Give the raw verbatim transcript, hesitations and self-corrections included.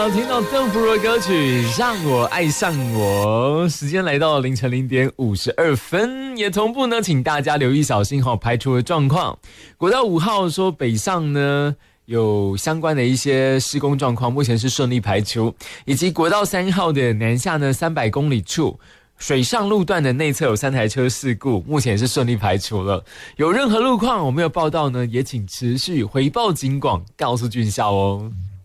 好听到邓福如的歌曲《让我爱上我》，时间来到凌晨零点五十二分，也同步呢，请大家留意小心哈排除的状况。国道五号说北上呢有相关的一些施工状况，目前是顺利排除，以及国道三号的南下呢三百公里处。水上路段的内侧有三台车事故，目前也是顺利排除了。有任何路况我没有报道呢，也请持续回报警广，告诉军校哦。